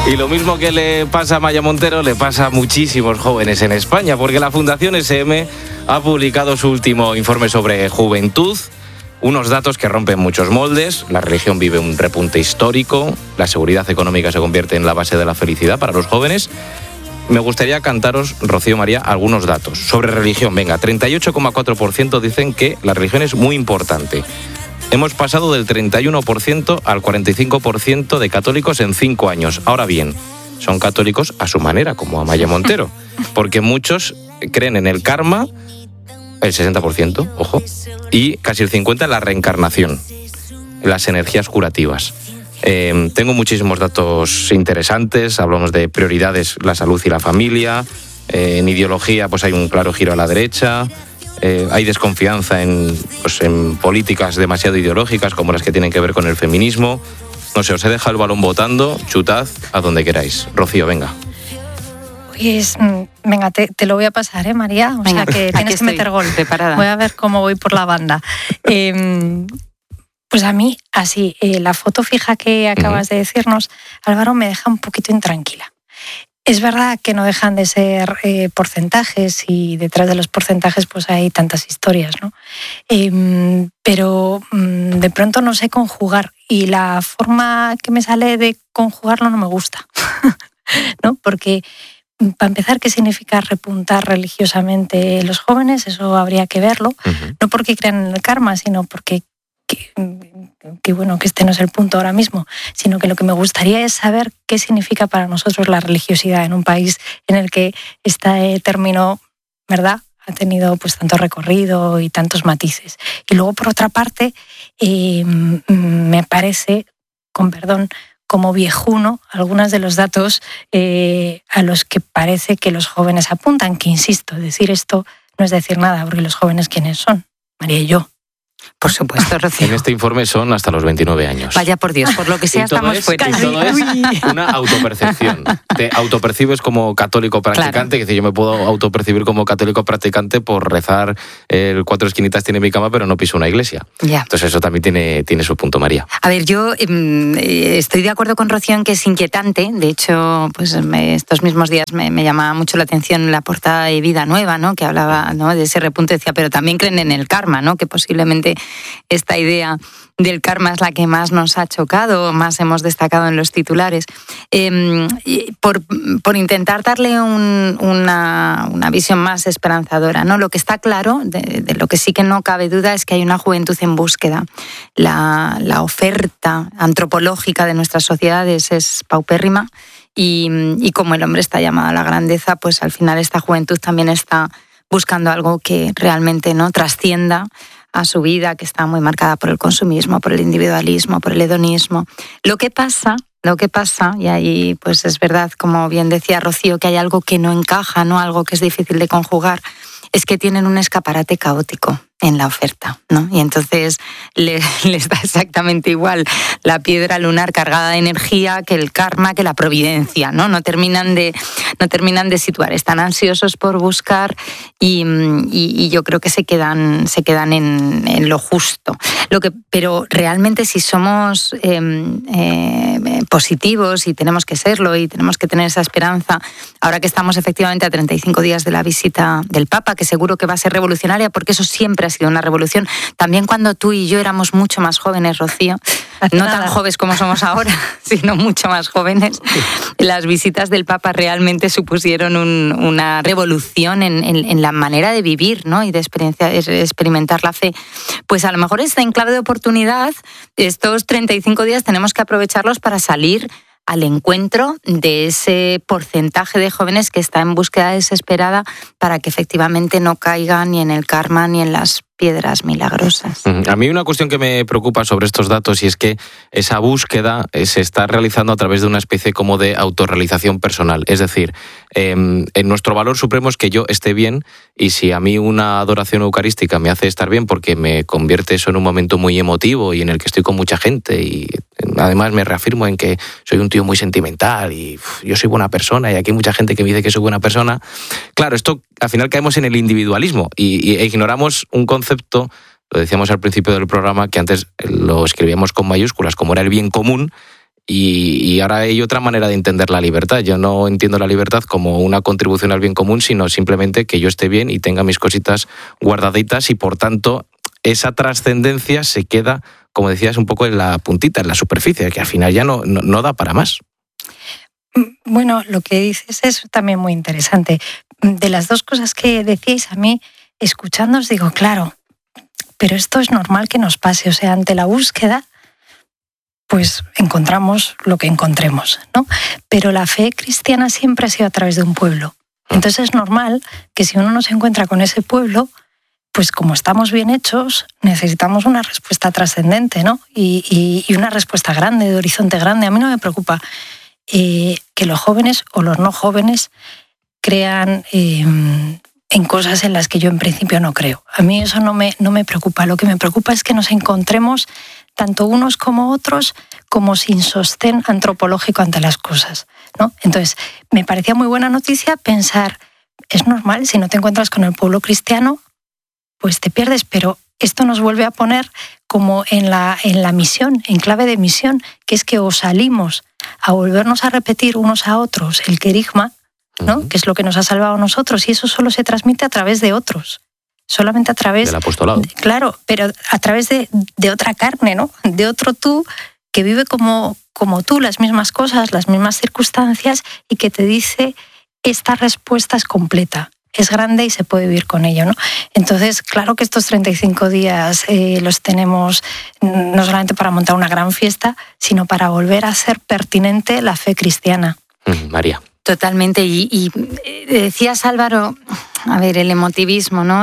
Y lo mismo que le pasa a Maya Montero, le pasa a muchísimos jóvenes en España, porque la Fundación SM ha publicado su último informe sobre juventud, unos datos que rompen muchos moldes. La religión vive un repunte histórico, la seguridad económica se convierte en la base de la felicidad para los jóvenes. Me gustaría cantaros, Rocío María, algunos datos sobre religión. Venga, 38,4% dicen que la religión es muy importante. Hemos pasado del 31% al 45% de católicos en 5 años. Ahora bien, son católicos a su manera, como Amaya Montero, porque muchos creen en el karma, el 60%, ojo, y casi el 50% en la reencarnación, en las energías curativas. Tengo muchísimos datos interesantes. Hablamos de prioridades, la salud y la familia. En ideología, pues hay un claro giro a la derecha. Hay desconfianza en políticas demasiado ideológicas, como las que tienen que ver con el feminismo. No sé, os he dejado el balón botando. Chutad a donde queráis. Rocío, venga. Pues, venga, te lo voy a pasar, María. O venga, sea que tienes que meter gol. Preparada. Voy a ver cómo voy por la banda. Pues a mí, así, la foto fija que acabas de decirnos, Álvaro, me deja un poquito intranquila. Es verdad que no dejan de ser porcentajes y detrás de los porcentajes pues hay tantas historias, ¿no? Pero de pronto no sé conjugar y la forma que me sale de conjugarlo no me gusta, ¿no? Porque, para empezar, ¿qué significa repuntar religiosamente los jóvenes? Eso habría que verlo, no porque crean en el karma, sino porque bueno, que este no es el punto ahora mismo, sino que lo que me gustaría es saber qué significa para nosotros la religiosidad en un país en el que este término, ¿verdad?, ha tenido pues tanto recorrido y tantos matices. Y luego, por otra parte, me parece, con perdón, como viejuno algunos de los datos a los que parece que los jóvenes apuntan, que insisto, decir esto no es decir nada, porque los jóvenes, ¿quiénes son? María y yo. Por supuesto, Rocío. En este informe son hasta los 29 años. Vaya por Dios, por lo que sea estamos fuera. Y todo es una autopercepción. Te autopercibes como católico practicante, claro. Que decir, yo me puedo autopercibir como católico practicante por rezar el 4 esquinitas tiene mi cama, pero no piso una iglesia. Ya. Entonces eso también tiene su punto, María. A ver, yo estoy de acuerdo con Rocío en que es inquietante. De hecho, pues estos mismos días me llamaba mucho la atención la portada de Vida Nueva, ¿no?, que hablaba, ¿no?, de ese repunte. Decía, pero también creen en el karma, ¿no?, que posiblemente esta idea del karma es la que más nos ha chocado, más hemos destacado en los titulares. Por intentar darle una visión más esperanzadora, ¿no? Lo que está claro, de lo que sí que no cabe duda, es que hay una juventud en búsqueda. La oferta antropológica de nuestras sociedades es paupérrima y como el hombre está llamado a la grandeza, pues al final esta juventud también está buscando algo que realmente no trascienda a su vida, que está muy marcada por el consumismo, por el individualismo, por el hedonismo. Lo que pasa, y ahí pues es verdad, como bien decía Rocío, que hay algo que no encaja, ¿no?, algo que es difícil de conjugar, es que tienen un escaparate caótico en la oferta, ¿no? Y entonces les da exactamente igual la piedra lunar cargada de energía que el karma, que la providencia, ¿no? No terminan de situar, están ansiosos por buscar y yo creo que se quedan en lo justo. Pero realmente, si somos positivos, y tenemos que serlo y tenemos que tener esa esperanza, ahora que estamos efectivamente a 35 días de la visita del Papa, que seguro que va a ser revolucionaria, porque eso siempre ha sido una revolución. También cuando tú y yo éramos mucho más jóvenes, Rocío, no tan jóvenes como somos ahora, sino mucho más jóvenes, las visitas del Papa realmente supusieron una revolución en la manera de vivir, ¿no?, y de experimentar la fe. Pues a lo mejor está en clave de oportunidad. Estos 35 días tenemos que aprovecharlos para salir al encuentro de ese porcentaje de jóvenes que está en búsqueda desesperada para que efectivamente no caigan ni en el karma ni en las piedras milagrosas. A mí una cuestión que me preocupa sobre estos datos, y es que esa búsqueda se está realizando a través de una especie como de autorrealización personal. Es decir, en nuestro valor supremo es que yo esté bien, y si a mí una adoración eucarística me hace estar bien porque me convierte eso en un momento muy emotivo y en el que estoy con mucha gente, y además me reafirmo en que soy un tío muy sentimental y yo soy buena persona y aquí hay mucha gente que me dice que soy buena persona. Claro, esto al final caemos en el individualismo e ignoramos un concepto, lo decíamos al principio del programa, que antes lo escribíamos con mayúsculas, como era el bien común, y ahora hay otra manera de entender la libertad. Yo no entiendo la libertad como una contribución al bien común, sino simplemente que yo esté bien y tenga mis cositas guardaditas y, por tanto, esa trascendencia se queda, como decías, un poco en la puntita, en la superficie, que al final ya no da para más. Bueno, lo que dices es también muy interesante. De las dos cosas que decíais, a mí, escuchándoos, digo, claro, pero esto es normal que nos pase. O sea, ante la búsqueda, pues encontramos lo que encontremos, ¿no? Pero la fe cristiana siempre ha sido a través de un pueblo. Entonces es normal que si uno no se encuentra con ese pueblo, pues como estamos bien hechos, necesitamos una respuesta trascendente, ¿no? Y una respuesta grande, de horizonte grande. A mí no me preocupa que los jóvenes o los no jóvenes crean en cosas en las que yo en principio no creo. A mí eso no me preocupa. Lo que me preocupa es que nos encontremos tanto unos como otros, como sin sostén antropológico ante las cosas, ¿no? Entonces, me parecía muy buena noticia pensar, es normal, si no te encuentras con el pueblo cristiano, pues te pierdes, pero esto nos vuelve a poner como en la misión, en clave de misión, que es que o salimos a volvernos a repetir unos a otros el querigma, ¿no? Que es lo que nos ha salvado a nosotros, y eso solo se transmite a través de otros. Solamente a través del apostolado. Claro, pero a través de otra carne, ¿no? De otro tú que vive como tú, las mismas cosas, las mismas circunstancias, y que te dice, esta respuesta es completa, es grande y se puede vivir con ello, ¿no? Entonces, claro que estos 35 días los tenemos no solamente para montar una gran fiesta, sino para volver a ser pertinente la fe cristiana. María. Totalmente. Y decías, Álvaro, a ver, el emotivismo, ¿no?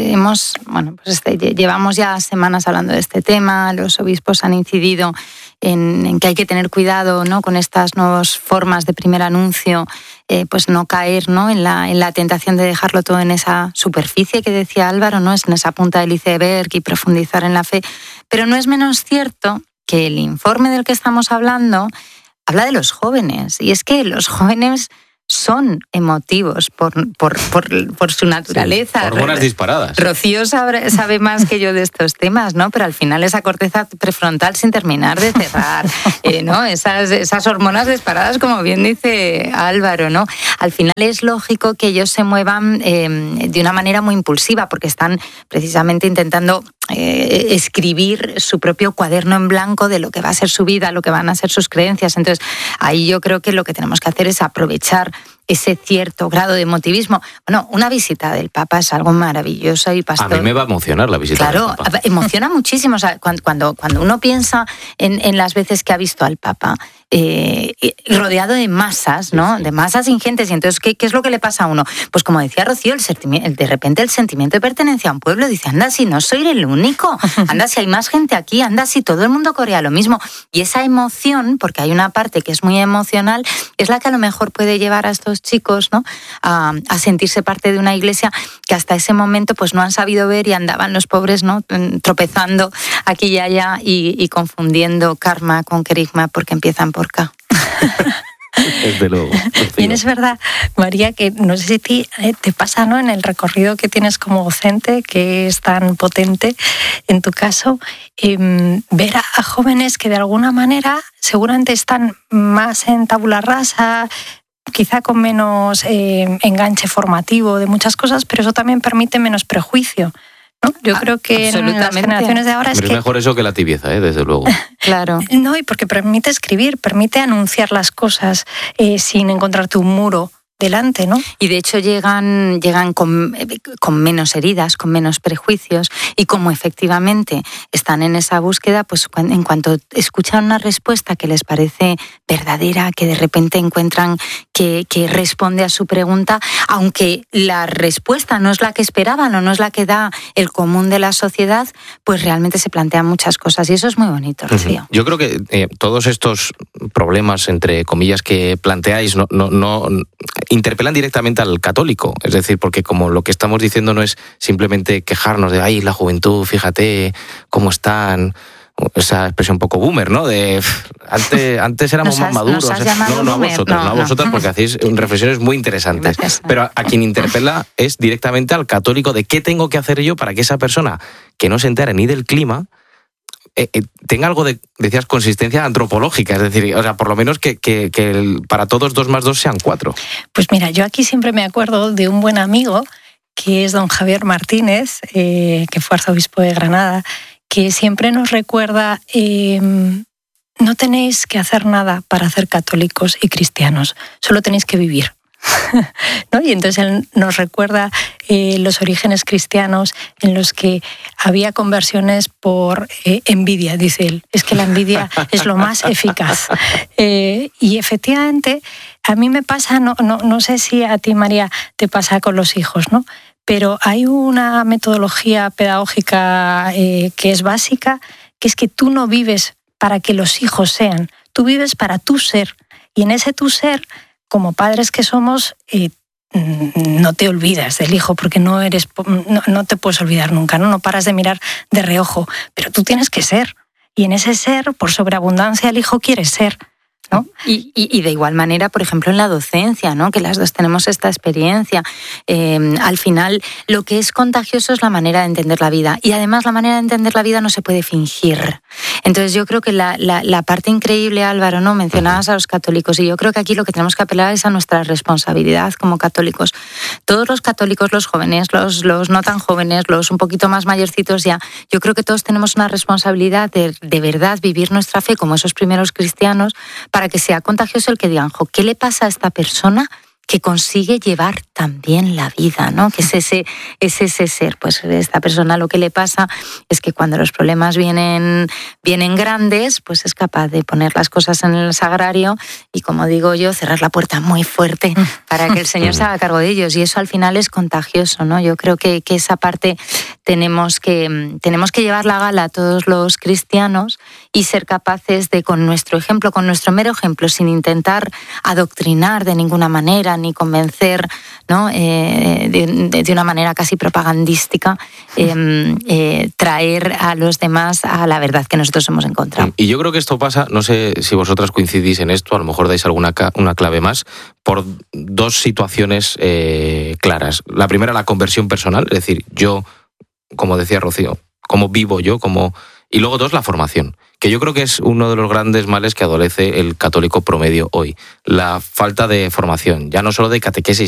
Llevamos ya semanas hablando de este tema, los obispos han incidido en que hay que tener cuidado, ¿no? Con estas nuevas formas de primer anuncio, pues no caer, ¿no? en la tentación de dejarlo todo en esa superficie que decía Álvaro, ¿no? Es en esa punta del iceberg y profundizar en la fe. Pero no es menos cierto que el informe del que estamos hablando habla de los jóvenes, y es que los jóvenes son emotivos por su naturaleza. Sí, hormonas disparadas. Rocío sabe más que yo de estos temas, ¿no? Pero al final esa corteza prefrontal sin terminar de cerrar, ¿no? Esas hormonas disparadas, como bien dice Álvaro, ¿no? Al final es lógico que ellos se muevan de una manera muy impulsiva, porque están precisamente intentando escribir su propio cuaderno en blanco de lo que va a ser su vida, lo que van a ser sus creencias. Entonces, ahí yo creo que lo que tenemos que hacer es aprovechar ese cierto grado de emotivismo. Bueno, una visita del Papa es algo maravilloso y pastor. A mí me va a emocionar la visita del Papa. Claro, emociona muchísimo. O sea, cuando uno piensa en las veces que ha visto al Papa, rodeado de masas, ¿no? Sí. De masas ingentes. Y entonces, ¿qué es lo que le pasa a uno? Pues como decía Rocío, de repente el sentimiento de pertenencia a un pueblo, dice, anda, si no soy el único, anda, si hay más gente aquí, anda, si todo el mundo corea lo mismo. Y esa emoción, porque hay una parte que es muy emocional, es la que a lo mejor puede llevar a estos chicos, ¿no? a sentirse parte de una iglesia que hasta ese momento pues no han sabido ver, y andaban los pobres, ¿no? Tropezando aquí y allá y confundiendo karma con querigma, porque empiezan por K. Desde luego. Bien, es verdad, María, que no sé si te pasa, ¿no? En el recorrido que tienes como docente, que es tan potente en tu caso, ver a jóvenes que de alguna manera seguramente están más en tabula rasa, quizá con menos enganche formativo de muchas cosas, pero eso también permite menos prejuicio, ¿no? Yo creo que en las generaciones de ahora es mejor eso que la tibieza, desde luego. Claro. No, y porque permite escribir, permite anunciar las cosas sin encontrarte un muro delante, ¿no? Y de hecho llegan con menos heridas, con menos prejuicios, y como efectivamente están en esa búsqueda, pues en cuanto escuchan una respuesta que les parece verdadera, que de repente encuentran que responde a su pregunta, aunque la respuesta no es la que esperaban o no es la que da el común de la sociedad, pues realmente se plantean muchas cosas, y eso es muy bonito, Rocío. Yo creo que todos estos problemas, entre comillas, que planteáis, no interpelan directamente al católico, es decir, porque como lo que estamos diciendo no es simplemente quejarnos de ¡ay, la juventud, fíjate cómo están! Esa expresión un poco boomer, ¿no? De antes éramos más maduros. No a vosotras, porque hacéis reflexiones muy interesantes. Gracias. Pero a quien interpela es directamente al católico, de qué tengo que hacer yo para que esa persona que no se entere ni del clima tenga algo de, decías, consistencia antropológica, es decir, o sea, por lo menos que para todos 2 más 2 sean 4. Pues mira, yo aquí siempre me acuerdo de un buen amigo que es don Javier Martínez, que fue arzobispo de Granada, que siempre nos recuerda, no tenéis que hacer nada para ser católicos y cristianos, solo tenéis que vivir. ¿No? Y entonces él nos recuerda los orígenes cristianos en los que había conversiones por envidia, dice él. Es que la envidia es lo más eficaz. Y efectivamente, a mí me pasa, no sé si a ti, María, te pasa con los hijos, ¿no? Pero hay una metodología pedagógica que es básica, que es que tú no vives para que los hijos sean, tú vives para tu ser. Y en ese tu ser, como padres que somos, no te olvidas del hijo, porque no te puedes olvidar nunca, ¿no? No paras de mirar de reojo, pero tú tienes que ser. Y en ese ser, por sobreabundancia, el hijo quiere ser, ¿no? Y de igual manera, por ejemplo, en la docencia, ¿no? Que las dos tenemos esta experiencia. Al final, lo que es contagioso es la manera de entender la vida. Y además, la manera de entender la vida no se puede fingir. Entonces, yo creo que la parte increíble, Álvaro, ¿no? Mencionabas a los católicos, y yo creo que aquí lo que tenemos que apelar es a nuestra responsabilidad como católicos. Todos los católicos, los jóvenes, los no tan jóvenes, los un poquito más mayorcitos ya, yo creo que todos tenemos una responsabilidad de verdad vivir nuestra fe como esos primeros cristianos, para que sea contagioso el que digan, ¿qué le pasa a esta persona que consigue llevar también la vida, ¿no? Que es ese ser. Pues esta persona lo que le pasa es que cuando los problemas vienen grandes, pues es capaz de poner las cosas en el sagrario y, como digo yo, cerrar la puerta muy fuerte para que el Señor se haga cargo de ellos. Y eso al final es contagioso, ¿no? Yo creo que esa parte tenemos que llevar la gala a todos los cristianos y ser capaces de, con nuestro ejemplo, con nuestro mero ejemplo, sin intentar adoctrinar de ninguna manera ni convencer, ¿no? De una manera casi propagandística, traer a los demás a la verdad que nosotros hemos encontrado. Y yo creo que esto pasa, no sé si vosotras coincidís en esto, a lo mejor dais una clave más, por 2 situaciones claras. La primera, la conversión personal, es decir, yo, como decía Rocío, cómo vivo yo, y luego 2, la formación, que yo creo que es uno de los grandes males que adolece el católico promedio hoy, la falta de formación, ya no solo de catequesis,